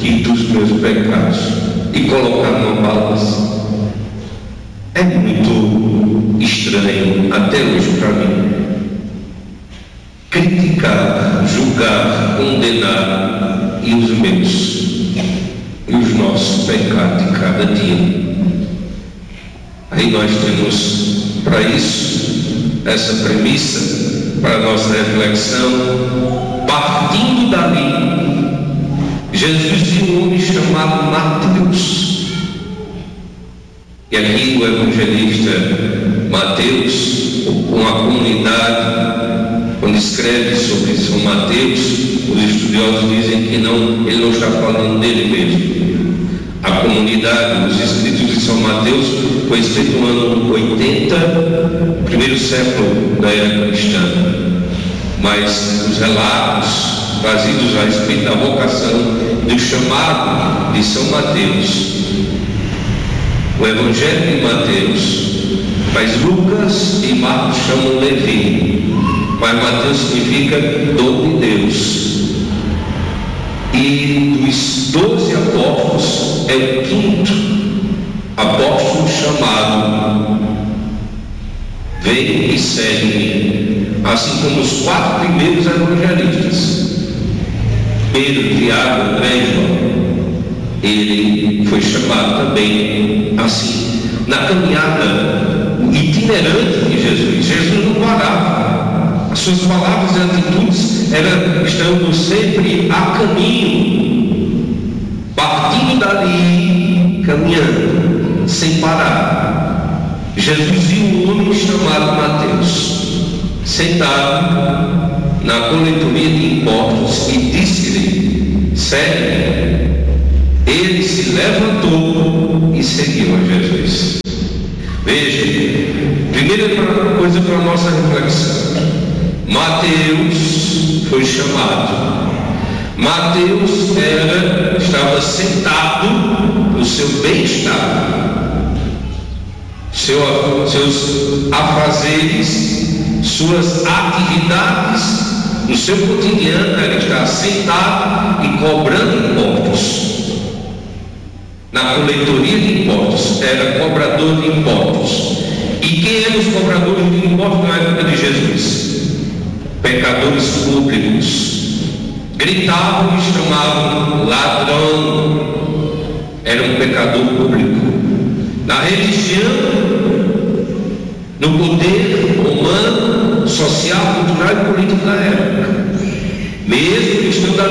dos meus pecados e colocar numa balança. É muito estranho até hoje para mim criticar, julgar, condenar e os meus e os nossos pecados de cada dia. Aí nós temos para isso essa premissa para a nossa reflexão. Partindo dali, Jesus viu um homem chamado Mateus. E aqui o evangelista Mateus, com a comunidade, quando escreve sobre São Mateus, os estudiosos dizem que ele não está falando dele mesmo. A comunidade, os escritos de São Mateus, foi escrito no ano 80, primeiro século da era cristã. Mas os relatos trazidos a respeito da vocação, do chamado de São Mateus, o Evangelho de Mateus, mas Lucas e Marcos chamam Levi, mas Mateus significa dom de Deus. E dos 12 apóstolos é o quinto apóstolo chamado: vem e segue-me, assim como os 4 primeiros evangelistas, Pedro, Tiago, André e João. Ele foi chamado também assim, na caminhada itinerante de Jesus. Jesus não parava, as suas palavras e atitudes eram estando sempre a caminho, partindo dali, caminhando, sem parar. Jesus viu um homem chamado Mateus, sentado na coletoria de impostos, e disse-lhe: segue-me. Ele se levantou e seguiu a Jesus. Veja, primeira coisa para a nossa reflexão: Mateus foi chamado. Mateus estava sentado no seu bem-estar, seus afazeres, suas atividades, no seu cotidiano. Ele está sentado e cobrando impostos. Na coletoria de impostos, era cobrador de impostos. E quem eram os cobradores de impostos na época de Jesus? Pecadores públicos. Gritavam e chamavam ladrão. Era um pecador público. Na religião, no poder humano, social, cultural e político da época, mesmo estando